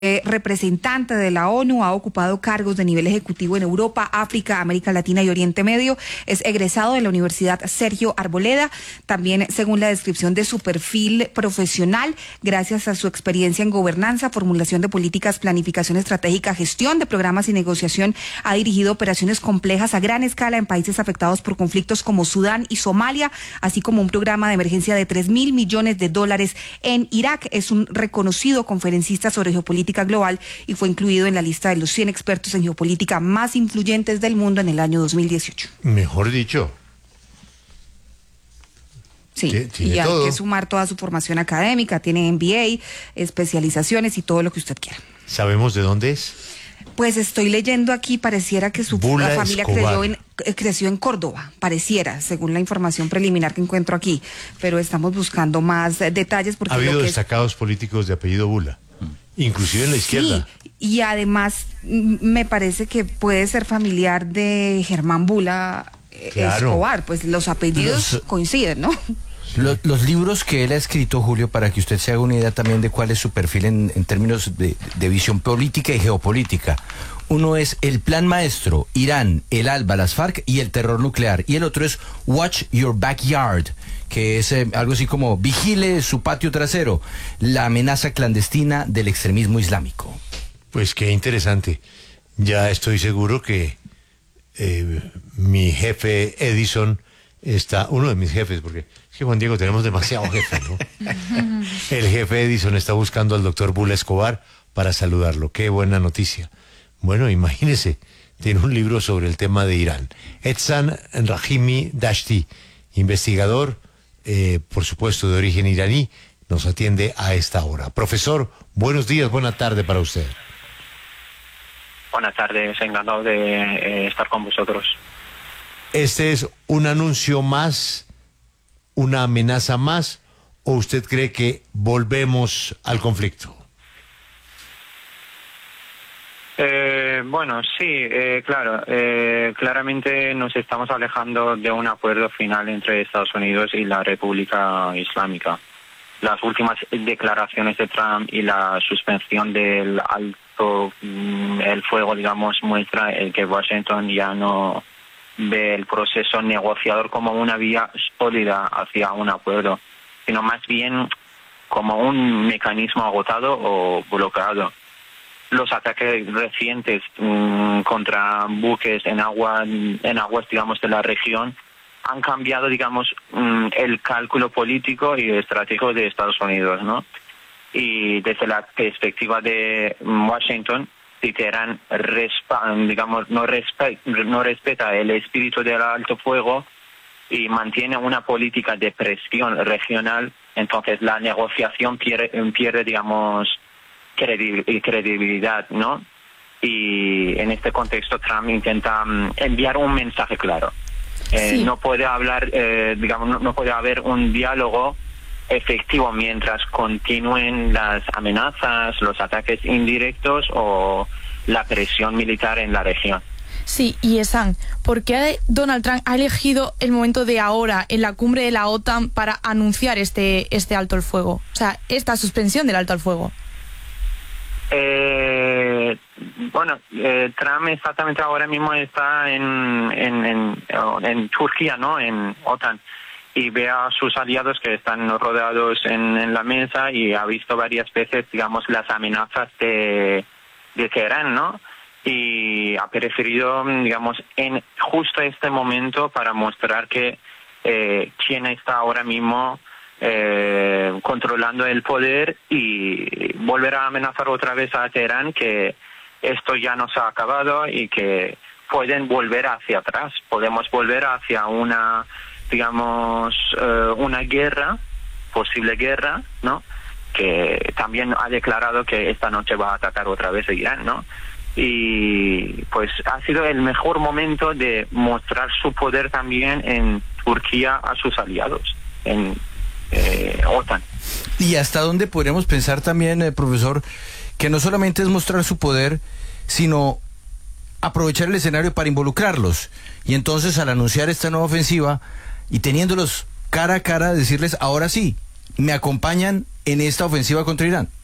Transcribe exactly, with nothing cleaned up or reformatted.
Eh, representante de la ONU, ha ocupado cargos de nivel ejecutivo en Europa, África, América Latina y Oriente Medio. Es egresado de la Universidad Sergio Arboleda. También, según la descripción de su perfil profesional, gracias a su experiencia en gobernanza, formulación de políticas, planificación estratégica, gestión de programas y negociación, ha dirigido operaciones complejas a gran escala en países afectados por conflictos como Sudán y Somalia, así como un programa de emergencia de tres mil millones de dólares en Irak. Es un reconocido conferencista sobre geopolítica global y fue incluido en la lista de los cien expertos en geopolítica más influyentes del mundo en el año dos mil dieciocho. Mejor dicho. Sí, y hay que sumar toda su formación académica, tiene M B A, especializaciones y todo lo que usted quiera. ¿Sabemos de dónde es? Pues estoy leyendo aquí, pareciera que su Bula familia creció en, creció en Córdoba, pareciera, según la información preliminar que encuentro aquí, pero estamos buscando más detalles porque ha habido lo que destacados es... políticos de apellido Bula, inclusive en la izquierda. Sí, y además me parece que puede ser familiar de Germán Bula, claro. Escobar, pues los apellidos los... coinciden, ¿no? Los, los libros que él ha escrito, Julio, para que usted se haga una idea también de cuál es su perfil en, en términos de, de visión política y geopolítica. Uno es El Plan Maestro, Irán, el ALBA, las FARC y el terror nuclear. Y el otro es Watch Your Backyard, que es eh, algo así como Vigile su patio trasero, la amenaza clandestina del extremismo islámico. Pues qué interesante. Ya estoy seguro que eh, mi jefe Edison está, uno de mis jefes, porque es que Juan Diego tenemos demasiado jefe, ¿no? El jefe Edison está buscando al doctor Bula Escobar para saludarlo. Qué buena noticia. Bueno, imagínese, tiene un libro sobre el tema de Irán. Ehsan Rahimi Dashti, investigador, eh, por supuesto de origen iraní, nos atiende a esta hora. Profesor, buenos días, buena tarde para usted. Buenas tardes, encantado de eh, estar con vosotros. ¿Este es un anuncio más, una amenaza más, o usted cree que volvemos al conflicto? Eh, bueno, sí, eh, claro, eh, claramente nos estamos alejando de un acuerdo final entre Estados Unidos y la República Islámica. Las últimas declaraciones de Trump y la suspensión del alto el fuego, digamos, muestra el que Washington ya no ve el proceso negociador como una vía sólida hacia un acuerdo, sino más bien como un mecanismo agotado o bloqueado. Los ataques recientes mmm, contra buques en agua, en aguas, digamos, de la región han cambiado, digamos, mmm, el cálculo político y estratégico de Estados Unidos, ¿no? Y desde la perspectiva de Washington, si Teherán, respa, digamos, no, respe, no respeta el espíritu del alto fuego y mantiene una política de presión regional, entonces la negociación pierde, pierde digamos, credibilidad, ¿no? Y en este contexto Trump intenta um, enviar un mensaje claro. Eh, sí. No puede hablar, eh, digamos, no, no puede haber un diálogo efectivo mientras continúen las amenazas, los ataques indirectos o la presión militar en la región. Sí, y Ehsan, ¿por qué Donald Trump ha elegido el momento de ahora, en la cumbre de la OTAN, para anunciar este, este alto el fuego? O sea, esta suspensión del alto el fuego. Eh, bueno, eh, Trump exactamente ahora mismo está en, en, en, en Turquía, ¿no? En OTAN. Y ve a sus aliados que están rodeados en, en la mesa y ha visto varias veces, digamos, las amenazas de, de Teherán, ¿no? Y ha preferido, digamos, en justo este momento para mostrar que eh, China está ahora mismo eh, controlando el poder y volver a amenazar otra vez a Teherán que esto ya no se ha acabado y que pueden volver hacia atrás, podemos volver hacia una, digamos, uh, una guerra, posible guerra, ¿no? Que también ha declarado que esta noche va a atacar otra vez a Irán, ¿no? Y pues ha sido el mejor momento de mostrar su poder también en Turquía a sus aliados, en eh, OTAN. ¿Y hasta dónde podríamos pensar también, eh, profesor, que no solamente es mostrar su poder, sino aprovechar el escenario para involucrarlos? Y entonces, al anunciar esta nueva ofensiva y teniéndolos cara a cara, decirles, ahora sí, me acompañan en esta ofensiva contra Irán.